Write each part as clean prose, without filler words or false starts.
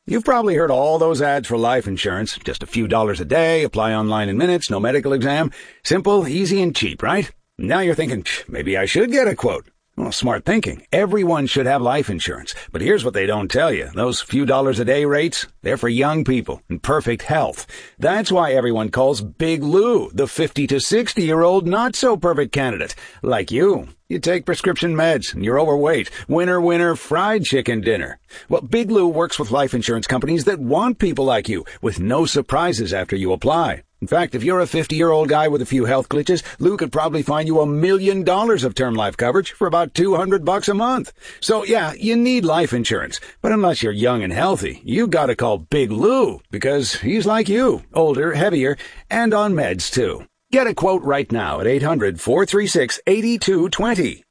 You've probably heard all those ads for life insurance. Just a few dollars a day, apply online in minutes, no medical exam. Simple, easy, and cheap, right? Now you're thinking, maybe I should get a quote. Well, smart thinking. Everyone should have life insurance. But here's what they don't tell you. Those few dollars a day rates, they're for young people in perfect health. That's why everyone calls Big Lou the 50 to 60-year-old not-so-perfect candidate. Like you. You take prescription meds, and you're overweight. Winner, winner, fried chicken dinner. Well, Big Lou works with life insurance companies that want people like you, with no surprises after you apply. In fact, if you're a 50-year-old guy with a few health glitches, Lou could probably find you $1 million of term life coverage for about $200 a month. So yeah, you need life insurance. But unless you're young and healthy, you gotta call Big Lou, because he's like you, older, heavier, and on meds too. Get a quote right now at 800-436-8220,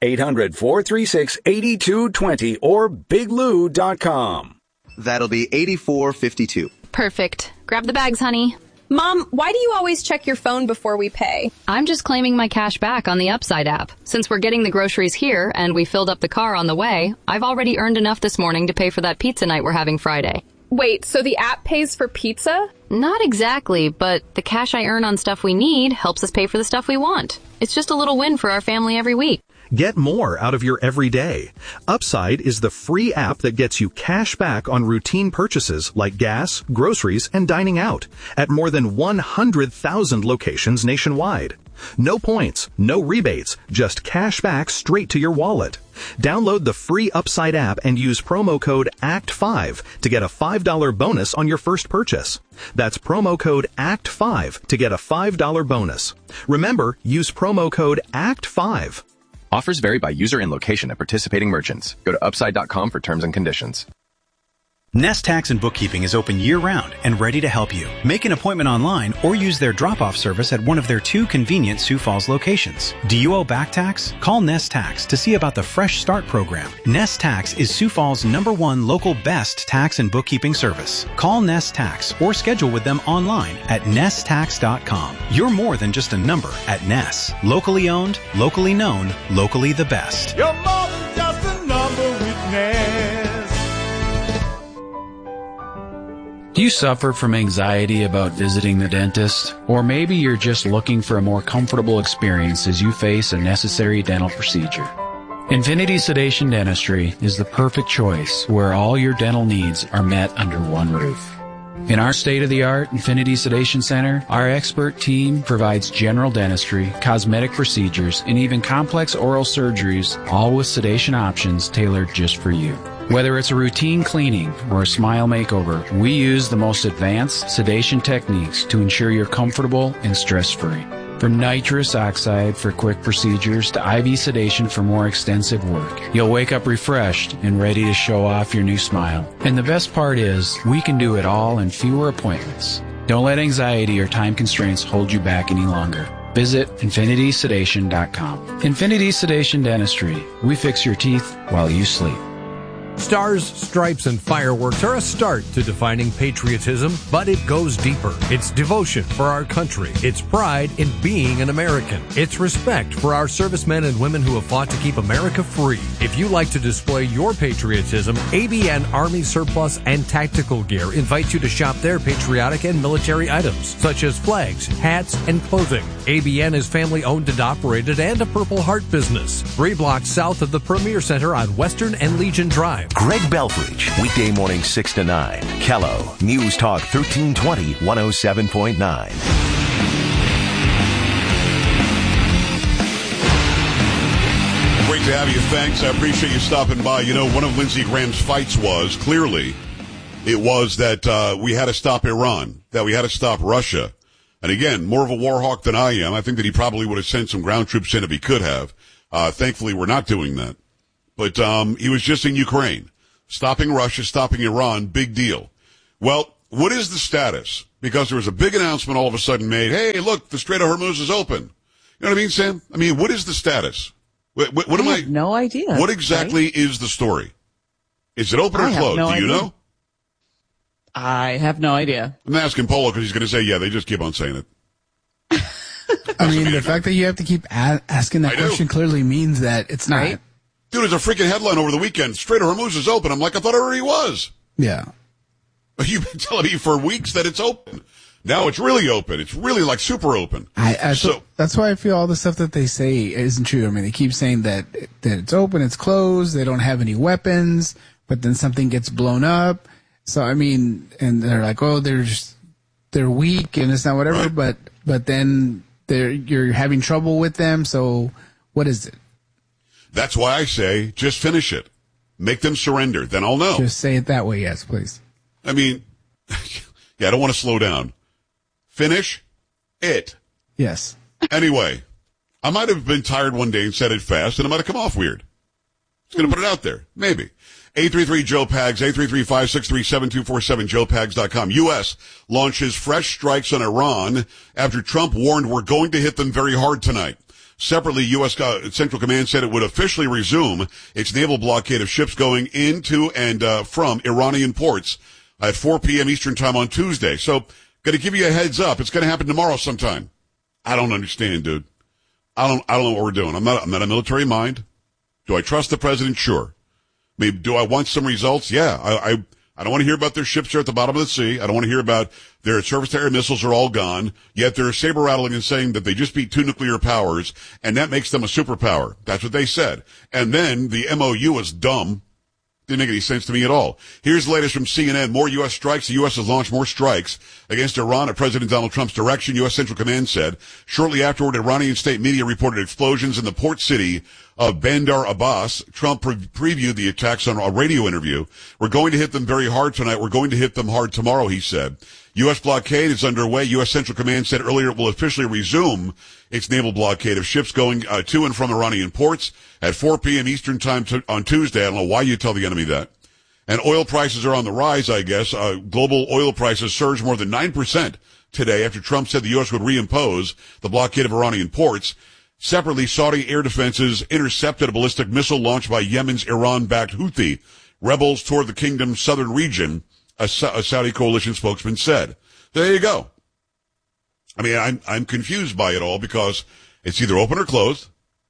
800-436-8220, or biglou.com. That'll be $84.52. Perfect. Grab the bags, honey. Mom, why do you always check your phone before we pay? I'm just claiming my cash back on the Upside app. Since we're getting the groceries here and we filled up the car on the way, I've already earned enough this morning to pay for that pizza night we're having Friday. Wait, so the app pays for pizza? Not exactly, but the cash I earn on stuff we need helps us pay for the stuff we want. It's just a little win for our family every week. Get more out of your everyday. Upside is the free app that gets you cash back on routine purchases like gas, groceries, and dining out at more than 100,000 locations nationwide. No points, no rebates, just cash back straight to your wallet. Download the free Upside app and use promo code ACT5 to get a $5 bonus on your first purchase. That's promo code ACT5 to get a $5 bonus. Remember, use promo code ACT5. Offers vary by user and location at participating merchants. Go to upside.com for terms and conditions. Nest Tax and Bookkeeping is open year-round and ready to help you. Make an appointment online or use their drop-off service at one of their 2 convenient Sioux Falls locations. Do you owe back tax? Call Nest Tax to see about the Fresh Start program. Nest Tax is Sioux Falls' #1 local best tax and bookkeeping service. Call Nest Tax or schedule with them online at nesttax.com. You're more than just a number at Nest. Locally owned, locally known, locally the best. You're more than just a number with Nest. Do you suffer from anxiety about visiting the dentist? Or maybe you're just looking for a more comfortable experience as you face a necessary dental procedure. Infinity Sedation Dentistry is the perfect choice where all your dental needs are met under one roof. In our state-of-the-art Infinity Sedation Center, our expert team provides general dentistry, cosmetic procedures, and even complex oral surgeries, all with sedation options tailored just for you. Whether it's a routine cleaning or a smile makeover, we use the most advanced sedation techniques to ensure you're comfortable and stress-free. From nitrous oxide for quick procedures to IV sedation for more extensive work, you'll wake up refreshed and ready to show off your new smile. And the best part is, we can do it all in fewer appointments. Don't let anxiety or time constraints hold you back any longer. Visit infinitysedation.com. Infinity Sedation Dentistry. We fix your teeth while you sleep. Stars, stripes, and fireworks are a start to defining patriotism, but it goes deeper. It's devotion for our country. It's pride in being an American. It's respect for our servicemen and women who have fought to keep America free. If you like to display your patriotism, ABN Army Surplus and Tactical Gear invites you to shop their patriotic and military items, such as flags, hats, and clothing. ABN is family-owned and operated and a Purple Heart business. 3 blocks south of the Premier Center on Western and Legion Drive. Greg Belfridge, weekday morning 6 to 9. Kello, News Talk 1320, 107.9. Great to have you. Thanks. I appreciate you stopping by. You know, one of Lindsey Graham's fights was, clearly, it was that we had to stop Iran, that we had to stop Russia. And again, more of a war hawk than I am. I think that he probably would have sent some ground troops in if he could have. Thankfully, we're not doing that. But he was just in Ukraine. Stopping Russia, stopping Iran, big deal. Well, what is the status? Because there was a big announcement all of a sudden made, hey, look, the Strait of Hormuz is open. You know what I mean, Sam? I mean, what is the status? What I have no idea. What exactly is the story? Is it open or closed? Do you know? I have no idea. I'm asking Polo because he's going to say, yeah, they just keep on saying it. I mean, the fact that you have to keep asking that question clearly means that it's not. Right? Dude, there's a freaking headline over the weekend. Strait of Hormuz is open. I'm like, I thought it already was. Yeah. You've been telling me for weeks that it's open. Now it's really open. It's really like super open. So that's why I feel all the stuff that they say isn't true. I mean, they keep saying that it's open, it's closed, they don't have any weapons, but then something gets blown up. So, I mean, and they're like, oh, they're weak and it's not whatever, right. but then you're having trouble with them. So what is it? That's why I say just finish it. Make them surrender. Then I'll know. Just say it that way. Yes, please. I mean, yeah, I don't want to slow down. Finish it. Yes. Anyway, I might have been tired one day and said it fast, and it might have come off weird. Just going to put it out there. Maybe. 833-JOE-PAGS, 833-563-7247, joepags.com. U.S. launches fresh strikes on Iran after Trump warned we're going to hit them very hard tonight. Separately, U.S. Central Command said it would officially resume its naval blockade of ships going into and from Iranian ports at 4 p.m. Eastern Time on Tuesday. So, got to give you a heads up. It's going to happen tomorrow sometime. I don't understand, dude. I don't know what we're doing. I'm not a military mind. Do I trust the president? Sure. Maybe, do I want some results? Yeah. I don't want to hear about their ships are at the bottom of the sea. I don't want to hear about their surface-to-air missiles are all gone. Yet they're saber-rattling and saying that they just beat 2 nuclear powers, and that makes them a superpower. That's what they said. And then the MOU was dumb. Didn't make any sense to me at all. Here's the latest from CNN. More U.S. strikes. The U.S. has launched more strikes against Iran at President Donald Trump's direction, U.S. Central Command said. Shortly afterward, Iranian state media reported explosions in the port city of Bandar Abbas. Trump previewed the attacks on a radio interview. We're going to hit them very hard tonight. We're going to hit them hard tomorrow, he said. U.S. blockade is underway. U.S. Central Command said earlier it will officially resume its naval blockade of ships going to and from Iranian ports at 4 p.m. Eastern Time on Tuesday. I don't know why you tell the enemy that. And oil prices are on the rise, I guess. Global oil prices surged more than 9% today after Trump said the U.S. would reimpose the blockade of Iranian ports. Separately, Saudi air defenses intercepted a ballistic missile launched by Yemen's Iran-backed Houthi rebels toward the kingdom's southern region, a Saudi coalition spokesman said. There you go. I mean, I'm confused by it all because it's either open or closed.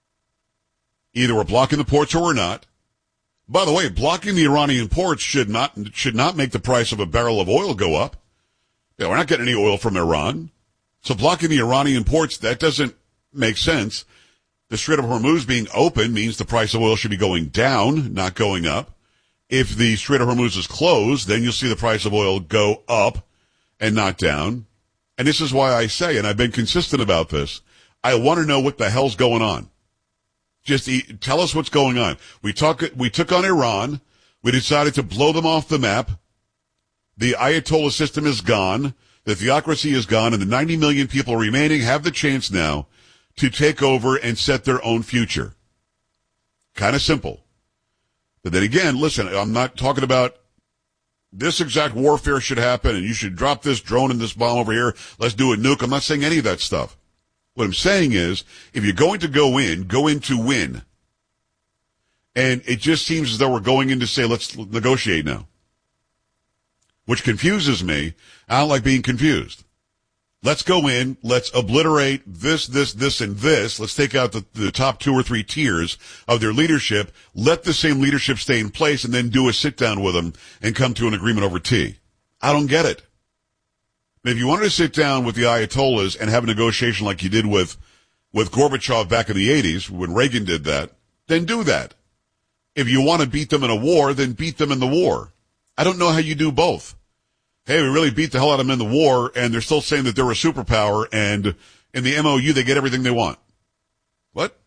Either we're blocking the ports or we're not. By the way, blocking the Iranian ports should not make the price of a barrel of oil go up. Yeah, we're not getting any oil from Iran. So blocking the Iranian ports, that doesn't make sense. The Strait of Hormuz being open means the price of oil should be going down, not going up. If the Strait of Hormuz is closed, then you'll see the price of oil go up and not down. And this is why I say, and I've been consistent about this, I want to know what the hell's going on. Just tell us what's going on. We took on Iran. We decided to blow them off the map. The Ayatollah system is gone. The theocracy is gone. And the 90 million people remaining have the chance now to take over and set their own future. Kind of simple. But then again, listen, I'm not talking about this exact warfare should happen and you should drop this drone and this bomb over here. Let's do a nuke. I'm not saying any of that stuff. What I'm saying is, if you're going to go in to win. And it just seems as though we're going in to say, let's negotiate now. Which confuses me. I don't like being confused. Let's go in. Let's obliterate this, and this. Let's take out the top 2 or 3 tiers of their leadership. Let the same leadership stay in place and then do a sit down with them and come to an agreement over tea. I don't get it. If you wanted to sit down with the Ayatollahs and have a negotiation like you did with Gorbachev back in the 80s when Reagan did that, then do that. If you want to beat them in a war, then beat them in the war. I don't know how you do both. Hey, we really beat the hell out of them in the war, and they're still saying that they're a superpower, and in the MOU they get everything they want. What?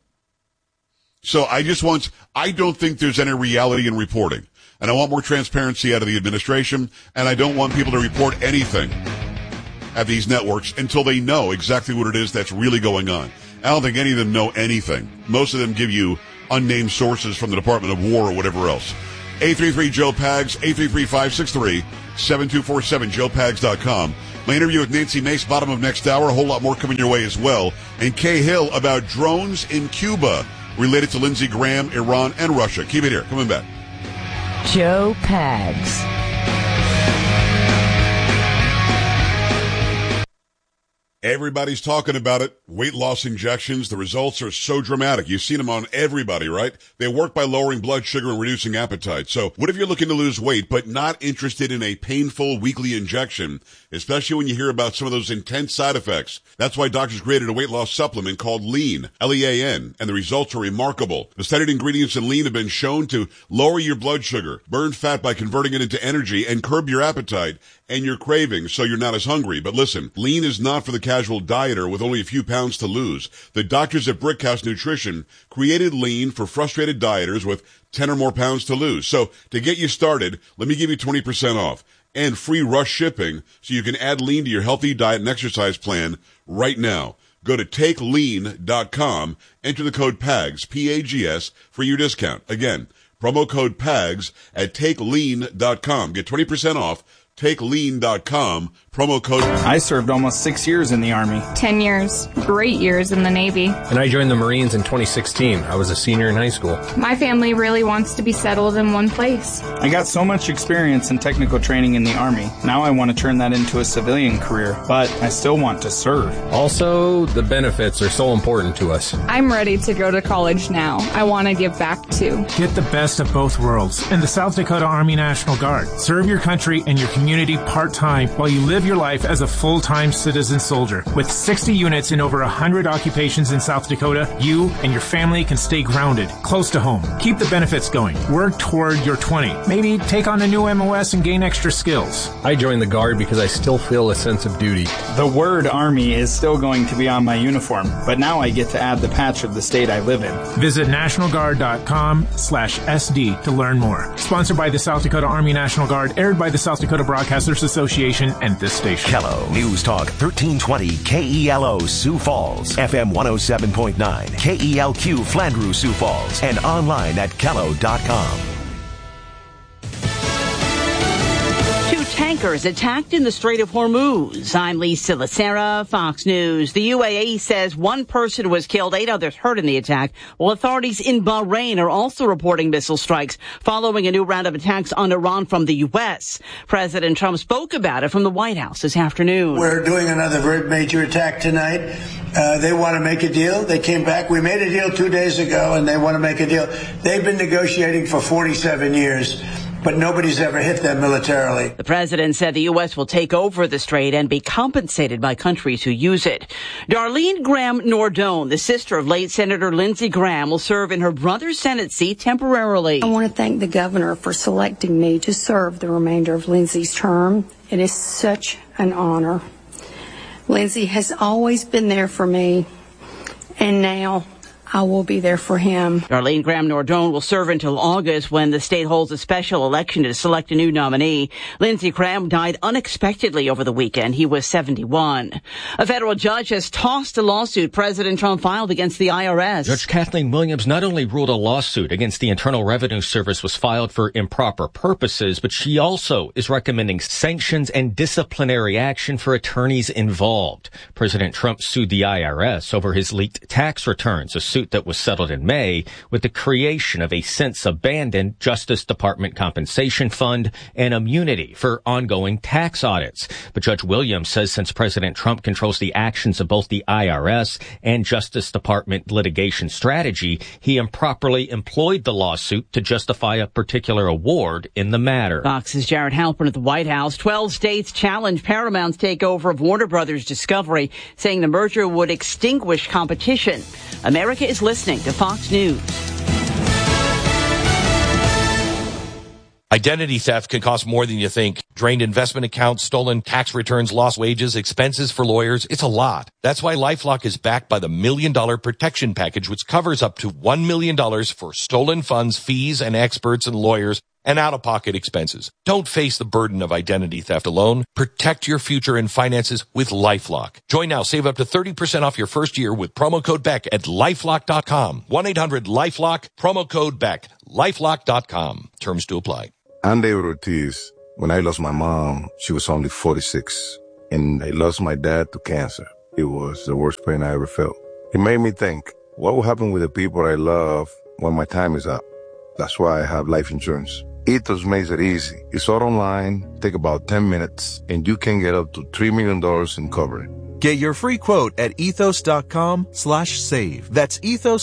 So I don't think there's any reality in reporting. And I want more transparency out of the administration, and I don't want people to report anything at these networks until they know exactly what it is that's really going on. I don't think any of them know anything. Most of them give you unnamed sources from the Department of War or whatever else. 833-JOE-PAGS, 833-563-7247, joepags.com. My interview with Nancy Mace, bottom of next hour. A whole lot more coming your way as well. And Kay Hill about drones in Cuba related to Lindsey Graham, Iran, and Russia. Keep it here. Coming back. Joe Pags. Everybody's talking about it. Weight loss injections, the results are so dramatic. You've seen them on everybody, right? They work by lowering blood sugar and reducing appetite. So what if you're looking to lose weight but not interested in a painful weekly injection, especially when you hear about some of those intense side effects? That's why doctors created a weight loss supplement called Lean, L-E-A-N, and the results are remarkable. The studied ingredients in Lean have been shown to lower your blood sugar, burn fat by converting it into energy, and curb your appetite and your cravings so you're not as hungry. But listen, Lean is not for the casual dieter with only a few pounds to lose. The doctors at Brickhouse Nutrition created Lean for frustrated dieters with 10 or more pounds to lose. So to get you started, let me give you 20% off and free rush shipping so you can add Lean to your healthy diet and exercise plan right now. Go to takelean.com, enter the code PAGS, P-A-G-S, for your discount. Again, promo code PAGS at takelean.com. Get 20% off. TakeLean.com, promo code. I served almost 6 years in the Army. 10 years. Great years in the Navy. And I joined the Marines in 2016. I was a senior in high school. My family really wants to be settled in one place. I got so much experience and technical training in the Army. Now I want to turn that into a civilian career, but I still want to serve. Also, the benefits are so important to us. I'm ready to go to college now. I want to give back too. Get the best of both worlds in the South Dakota Army National Guard. Serve your country and your community part-time while you live your life as a full-time citizen soldier. With 60 units in over 100 occupations in South Dakota, you and your family can stay grounded, close to home. Keep the benefits going. Work toward your 20. Maybe take on a new MOS and gain extra skills. I joined the Guard because I still feel a sense of duty. The word Army is still going to be on my uniform, but now I get to add the patch of the state I live in. Visit nationalguard.com/SD to learn more. Sponsored by the South Dakota Army National Guard, aired by the South Dakota Broadcasters Association and this station. Kello News Talk 1320 KELO Sioux Falls, FM 107.9, KELQ Flandreau Sioux Falls, and online at kello.com. Tankers attacked in the Strait of Hormuz. I'm Lisa Lacera, Fox News. The UAE says one person was killed, 8 others hurt in the attack, while authorities in Bahrain are also reporting missile strikes following a new round of attacks on Iran from the U.S. President Trump spoke about it from the White House this afternoon. We're doing another very major attack tonight. They want to make a deal. They came back. We made a deal 2 days ago, and they want to make a deal. They've been negotiating for 47 years. But nobody's ever hit them militarily. The president said the U.S. will take over the strait and be compensated by countries who use it. Darlene Graham Nordone, the sister of late Senator Lindsey Graham, will serve in her brother's Senate seat temporarily. I want to thank the governor for selecting me to serve the remainder of Lindsey's term. It is such an honor. Lindsey has always been there for me, and now I will be there for him. Darlene Graham Nordone will serve until August when the state holds a special election to select a new nominee. Lindsey Graham died unexpectedly over the weekend. He was 71. A federal judge has tossed a lawsuit President Trump filed against the IRS. Judge Kathleen Williams not only ruled a lawsuit against the Internal Revenue Service was filed for improper purposes, but she also is recommending sanctions and disciplinary action for attorneys involved. President Trump sued the IRS over his leaked tax returns, a suit that was settled in May with the creation of a since abandoned Justice Department compensation fund and immunity for ongoing tax audits. But Judge Williams says since President Trump controls the actions of both the IRS and Justice Department litigation strategy, he improperly employed the lawsuit to justify a particular award in the matter. Fox's Jared Halpern at the White House. 12 states challenge Paramount's takeover of Warner Brothers Discovery, saying the merger would extinguish competition. America is listening to Fox News. Identity theft can cost more than you think. Drained investment accounts, stolen tax returns, lost wages, expenses for lawyers. It's a lot. That's why LifeLock is backed by the $1 Million Protection Package, which covers up to $1 million for stolen funds, fees, and experts and lawyers, and out-of-pocket expenses. Don't face the burden of identity theft alone. Protect your future and finances with LifeLock. Join now. Save up to 30% off your first year with promo code BECK at LifeLock.com. 1-800-LifeLock, promo code BECK. LifeLock.com. Terms to apply. I'm David Ortiz. When I lost my mom, she was only 46. And I lost my dad to cancer. It was the worst pain I ever felt. It made me think, what will happen with the people I love when my time is up? That's why I have life insurance. Ethos makes it easy. It's all online, take about 10 minutes, and you can get up to $3 million in coverage. Get your free quote at ethos.com/save. That's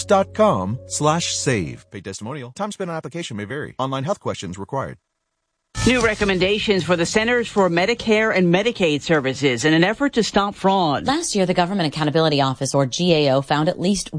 ethos.com/save. Paid testimonial. Time spent on application may vary. Online health questions required. New recommendations for the Centers for Medicare and Medicaid Services in an effort to stop fraud. Last year, the Government Accountability Office, or GAO, found at least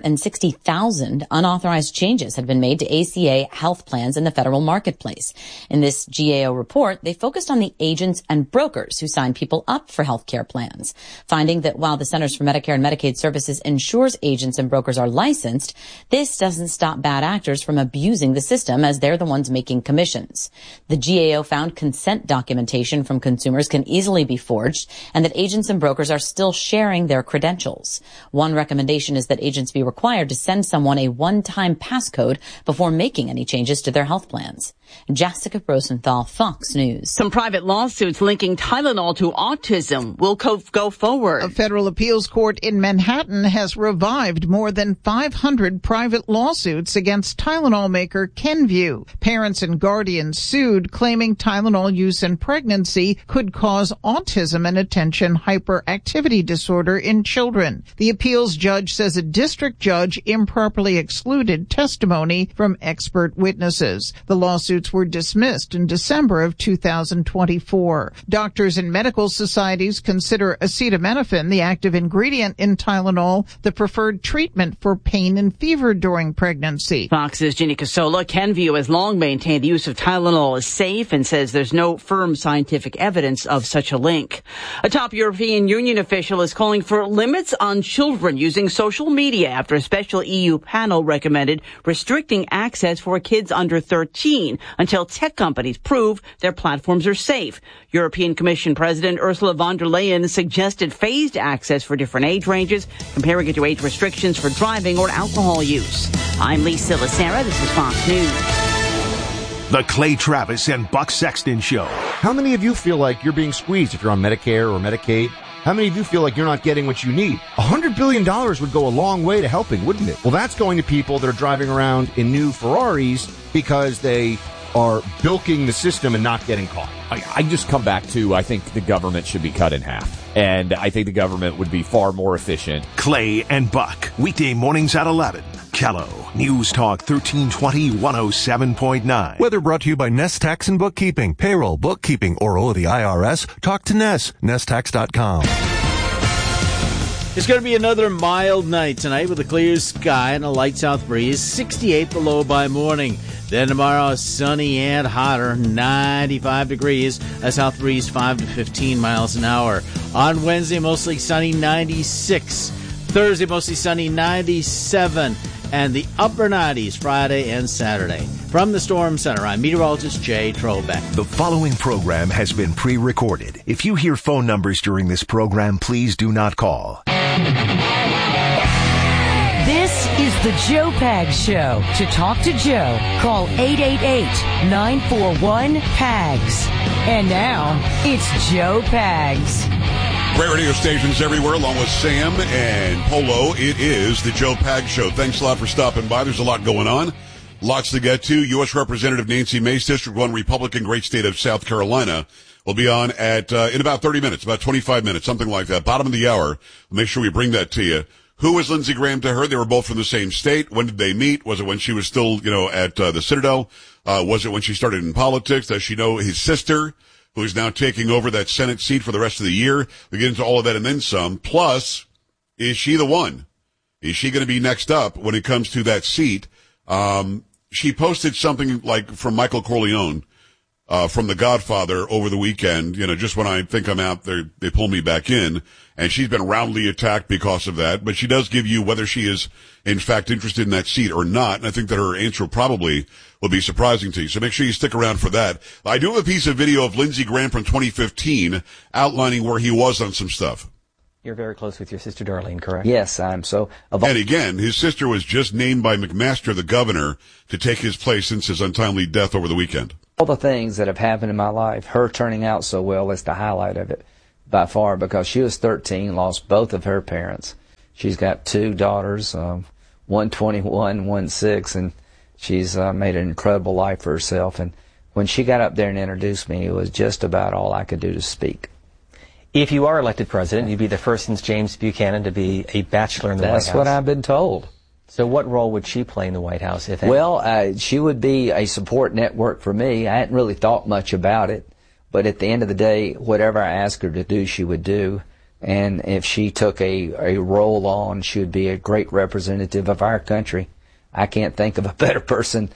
160,000 unauthorized changes had been made to ACA health plans in the federal marketplace. In this GAO report, they focused on the agents and brokers who sign people up for health care plans, finding that while the Centers for Medicare and Medicaid Services ensures agents and brokers are licensed, this doesn't stop bad actors from abusing the system as they're the ones making commissions. The GAO found consent documentation from consumers can easily be forged and that agents and brokers are still sharing their credentials. One recommendation is that agents be required to send someone a one-time passcode before making any changes to their health plans. Jessica Rosenthal, Fox News. Some private lawsuits linking Tylenol to autism will go forward. A federal appeals court in Manhattan has revived more than 500 private lawsuits against Tylenol maker Kenvue. Parents and guardians sued, claiming Tylenol use in pregnancy could cause autism and attention hyperactivity disorder in children. The appeals judge says a district judge improperly excluded testimony from expert witnesses. The lawsuits were dismissed in December of 2024. Doctors and medical societies consider acetaminophen, the active ingredient in Tylenol, the preferred treatment for pain and fever during pregnancy. Fox's Ginny Casola. Kenvue has long maintained the use of Tylenol is safe and says there's no firm scientific evidence of such a link. A top European Union official is calling for limits on children using social media after a special EU panel recommended restricting access for kids under 13 until tech companies prove their platforms are safe. European Commission President Ursula von der Leyen suggested phased access for different age ranges, comparing it to age restrictions for driving or alcohol use. I'm Lisa Lacera. This is Fox News. The Clay Travis and Buck Sexton Show. How many of you feel like you're being squeezed if you're on Medicare or Medicaid? How many of you feel like you're not getting what you need? $100 billion would go a long way to helping, wouldn't it? Well, that's going to people that are driving around in new Ferraris because they are bilking the system and not getting caught. I just come back to, I think the government should be cut in half. And I think the government would be far more efficient. Clay and Buck, weekday mornings at 11. Kello, News Talk 1320 107.9. Whether brought to you by Nest Tax and Bookkeeping, payroll, bookkeeping, or the IRS, talk to Nest, nesttax.com. It's going to be another mild night tonight with a clear sky and a light south breeze, 68 the low by morning. Then tomorrow, sunny and hotter, 95 degrees, a south breeze 5 to 15 miles an hour. On Wednesday, mostly sunny, 96. Thursday, mostly sunny, 97. And the upper 90s Friday and Saturday. From the Storm Center, I'm meteorologist Jay Trobeck. The following program has been pre-recorded. If you hear phone numbers during this program, please do not call. This is the Joe Pags Show. To talk to Joe, call 888-941-PAGS. And now, it's Joe Pags. Great radio stations everywhere, along with Sam and Polo. It is the Joe Pags Show. Thanks a lot for stopping by. There's a lot going on. Lots to get to. U.S. Representative Nancy Mace, District 1 Republican, great state of South Carolina, will be on at in about 30 minutes, about 25 minutes, something like that. Bottom of the hour. We'll make sure we bring that to you. Who was Lindsey Graham to her? They were both from the same state. When did they meet? Was it when she was still, at the Citadel? Was it when she started in politics? Does she know his sister, who is now taking over that Senate seat for the rest of the year? We get into all of that and then some. Plus, is she the one? Is she going to be next up when it comes to that seat? She posted something like from Michael Corleone, from The Godfather over the weekend. Just when I think I'm out there, they pull me back in. And she's been roundly attacked because of that. But she does give you whether she is, in fact, interested in that seat or not. And I think that her answer probably will be surprising to you. So make sure you stick around for that. I do have a piece of video of Lindsey Graham from 2015 outlining where he was on some stuff. You're very close with your sister Darlene, correct? Yes, I'm so. And again, his sister was just named by McMaster, the governor, to take his place since his untimely death over the weekend. All the things that have happened in my life, her turning out so well is the highlight of it by far, because she was 13, lost both of her parents. She's got two daughters, one 21, one 6, and she's made an incredible life for herself. And when she got up there and introduced me, it was just about all I could do to speak. If you are elected president, you'd be the first since James Buchanan to be a bachelor in the White House. That's what I've been told. So what role would she play in the White House, if any? Well, she would be a support network for me. I hadn't really thought much about it. But at the end of the day, whatever I asked her to do, she would do. And if she took a role on, she would be a great representative of our country. I can't think of a better person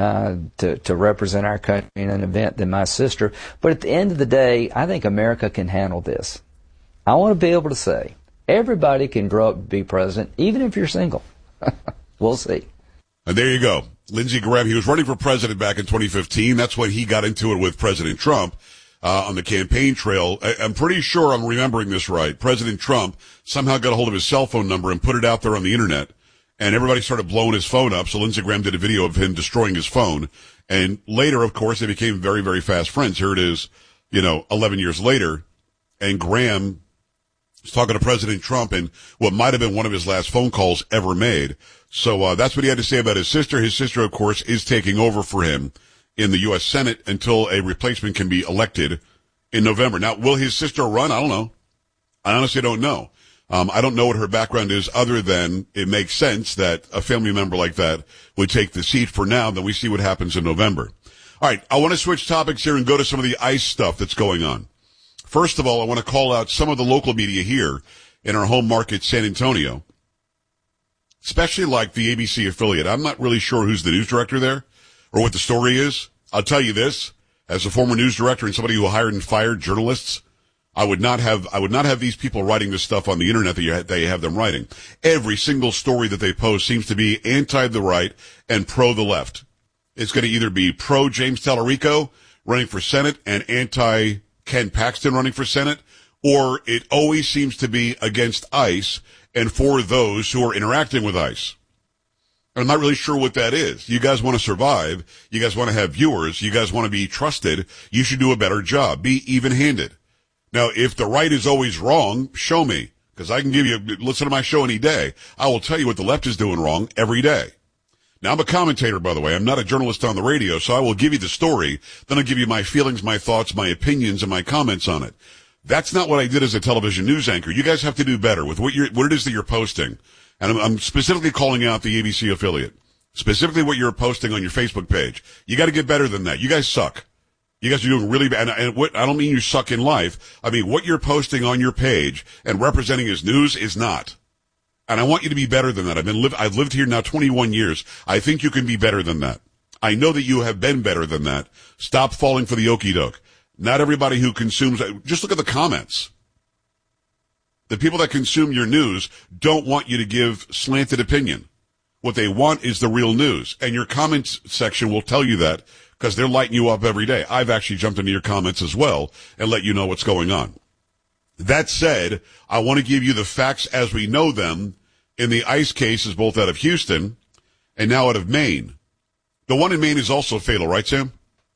to represent our country in an event than my sister. But at the end of the day, I think America can handle this. I want to be able to say, everybody can grow up to be president, even if you're single. We'll see. And there you go. Lindsey Graham, he was running for president back in 2015. That's when he got into it with President Trump on the campaign trail. I'm pretty sure I'm remembering this right. President Trump somehow got a hold of his cell phone number and put it out there on the internet. And everybody started blowing his phone up. So Lindsey Graham did a video of him destroying his phone. And later, of course, they became very, very fast friends. Here it is, 11 years later. And Graham was talking to President Trump in what might have been one of his last phone calls ever made. So that's what he had to say about his sister. His sister, of course, is taking over for him in the U.S. Senate until a replacement can be elected in November. Now, will his sister run? I don't know. I honestly don't know. I don't know what her background is other than it makes sense that a family member like that would take the seat for now. Then we see what happens in November. All right. I want to switch topics here and go to some of the ICE stuff that's going on. First of all, I want to call out some of the local media here in our home market, San Antonio, especially like the ABC affiliate. I'm not really sure who's the news director there or what the story is. I'll tell you this, as a former news director and somebody who hired and fired journalists, I would not have these people writing this stuff on the internet that they have them writing. Every single story that they post seems to be anti the right and pro the left. It's going to either be pro James Tallarico running for Senate and anti Ken Paxton running for Senate, or it always seems to be against ICE and for those who are interacting with ICE. I'm not really sure what that is. You guys want to survive. You guys want to have viewers. You guys want to be trusted. You should do a better job. Be even-handed. Now, if the right is always wrong, show me, because I can listen to my show any day. I will tell you what the left is doing wrong every day. Now, I'm a commentator, by the way. I'm not a journalist on the radio, so I will give you the story. Then I'll give you my feelings, my thoughts, my opinions, and my comments on it. That's not what I did as a television news anchor. You guys have to do better with what it is that you're posting. And I'm specifically calling out the ABC affiliate. Specifically what you're posting on your Facebook page. You got to get better than that. You guys suck. You guys are doing really bad. And I don't mean you suck in life. I mean, what you're posting on your page and representing as news is not. And I want you to be better than that. I've lived here now 21 years. I think you can be better than that. I know that you have been better than that. Stop falling for the okie doke. Not everybody who consumes, just look at the comments. The people that consume your news don't want you to give slanted opinion. What they want is the real news. And your comments section will tell you that because they're lighting you up every day. I've actually jumped into your comments as well and let you know what's going on. That said, I want to give you the facts as we know them in the ICE cases, both out of Houston and now out of Maine. The one in Maine is also fatal, right, Sam?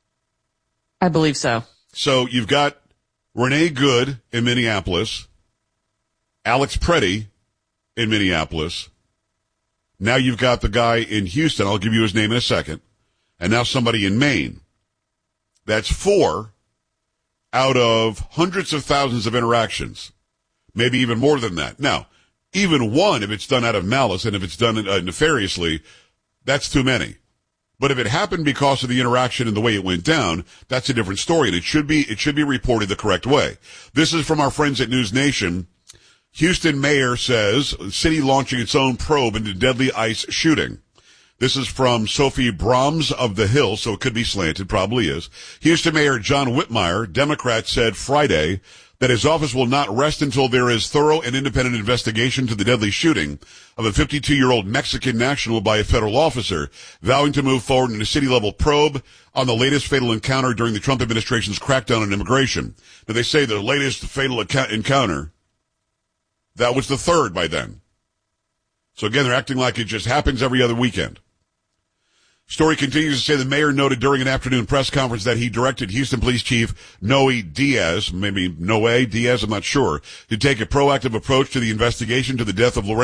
I believe so. So you've got Renee Good in Minneapolis, Alex Preddy in Minneapolis. Now you've got the guy in Houston. I'll give you his name in a second. And now somebody in Maine. That's 4 out of hundreds of thousands of interactions. Maybe even more than that. Now, even one, if it's done out of malice and if it's done nefariously, that's too many. But if it happened because of the interaction and the way it went down, that's a different story. And it should be reported the correct way. This is from our friends at News Nation. Houston mayor says city launching its own probe into deadly ICE shooting. This is from Sophie Brahms of the Hill, so it could be slanted, probably is. Houston Mayor John Whitmire, Democrat, said Friday that his office will not rest until there is thorough and independent investigation to the deadly shooting of a 52-year-old Mexican national by a federal officer, vowing to move forward in a city-level probe on the latest fatal encounter during the Trump administration's crackdown on immigration. Now, they say the latest fatal encounter, that was the third by then. So again, they're acting like it just happens every other weekend. Story continues to say the mayor noted during an afternoon press conference that he directed Houston Police Chief Noe Diaz, maybe Noe Diaz, I'm not sure, to take a proactive approach to the investigation to the death of Lorraine